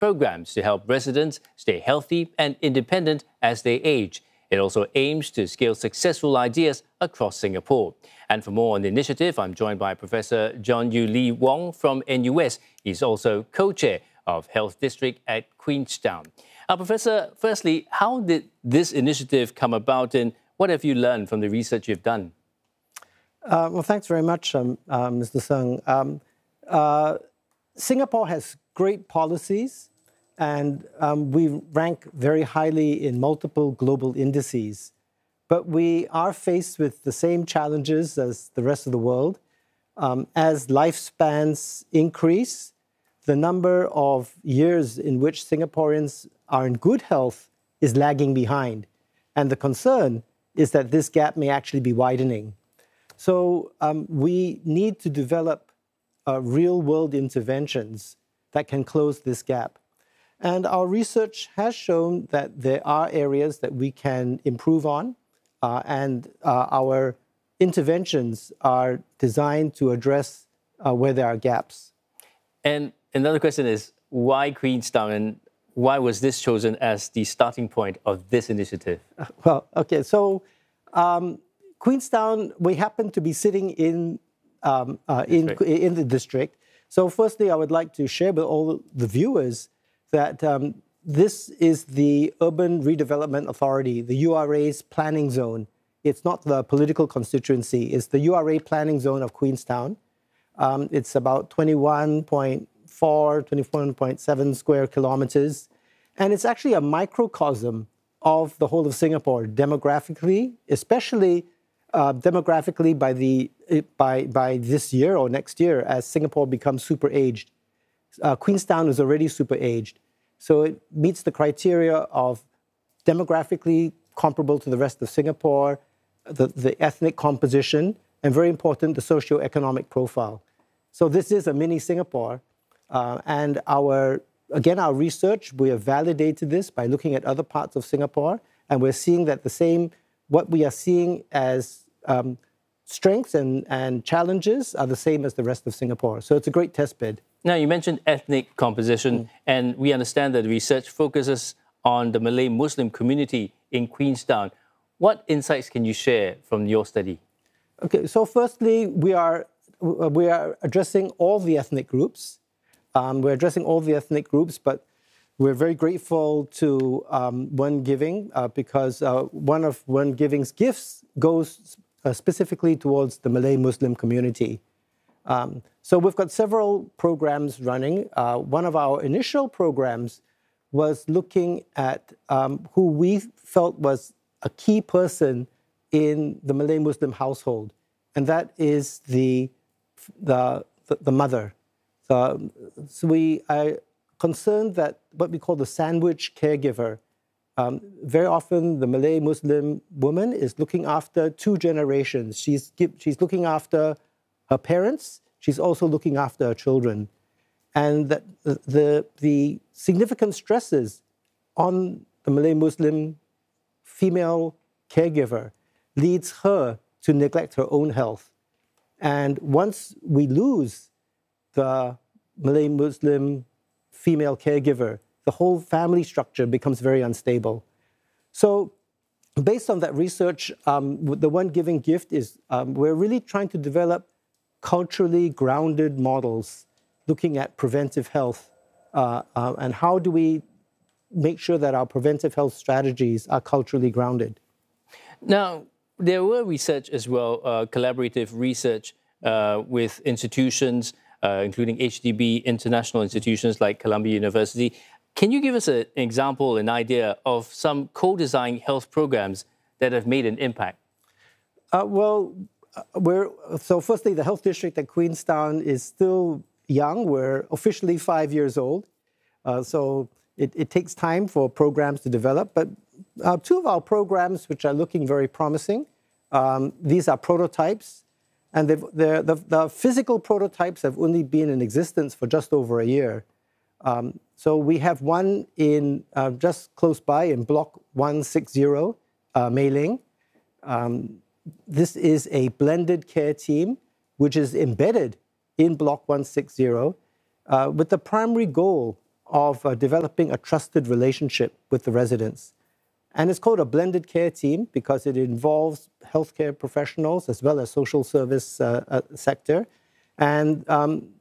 programs to help residents stay healthy and independent as they age. It also aims to scale successful ideas across Singapore. And for more on the initiative, I'm joined by Professor John Yu Lee Wong from NUS. He's also co-chair of Health District at Queenstown. Professor, firstly, how did this initiative come about and what have you learned from the research you've done? Well, thanks very much, Mr. Sung. Singapore has great policies, and we rank very highly in multiple global indices. But we are faced with the same challenges as the rest of the world. As lifespans increase, the number of years in which Singaporeans are in good health is lagging behind. And the concern is that this gap may actually be widening. So we need to develop real-world interventions that can close this gap. And our research has shown that there are areas that we can improve on, and our interventions are designed to address where there are gaps. And another question is, why Queenstown, and why was this chosen as the starting point of this initiative? Well, okay, so Queenstown, we happen to be sitting in the district. So firstly, I would like to share with all the viewers that this is the Urban Redevelopment Authority, the URA's planning zone. It's not the political constituency. It's the URA planning zone of Queenstown. It's about 21.4, 21.7 square kilometers. And it's actually a microcosm of the whole of Singapore, demographically, especially demographically by this year or next year as Singapore becomes super aged. Queenstown is already super aged. So it meets the criteria of demographically comparable to the rest of Singapore, the ethnic composition, and very important, the socio-economic profile. So this is a mini Singapore. And our research, we have validated this by looking at other parts of Singapore. And we're seeing that what we are seeing as strengths and challenges are the same as the rest of Singapore. So it's a great test bed. Now, you mentioned ethnic composition, and we understand that the research focuses on the Malay Muslim community in Queenstown. What insights can you share from your study? Okay, so firstly, we are addressing all the ethnic groups. We're addressing all the ethnic groups, but we're very grateful to One Giving because one of One Giving's gifts goes specifically towards the Malay Muslim community. So we've got several programs running. One of our initial programs was looking at who we felt was a key person in the Malay Muslim household, and that is the mother. So we are concerned that what we call the sandwich caregiver, very often the Malay Muslim woman is looking after two generations. She's looking after her parents. She's also looking after her children. And that the significant stresses on the Malay Muslim female caregiver leads her to neglect her own health. And once we lose the Malay Muslim female caregiver, the whole family structure becomes very unstable. So based on that research, the One Giving gift is we're really trying to develop culturally grounded models looking at preventive health and how do we make sure that our preventive health strategies are culturally grounded. Now, there were research as well, collaborative research with institutions, including HDB, international institutions like Columbia University. Can you give us an example, an idea of some co-designed health programs that have made an impact? So firstly, the Health District at Queenstown is still young. We're officially 5 years old. So it takes time for programs to develop. But two of our programs, which are looking very promising, these are prototypes. And the physical prototypes have only been in existence for just over a year. So we have one in just close by in Block 160, Mei Ling. This is a blended care team, which is embedded in Block 160, with the primary goal of developing a trusted relationship with the residents. And it's called a blended care team because it involves healthcare professionals as well as social service sector. And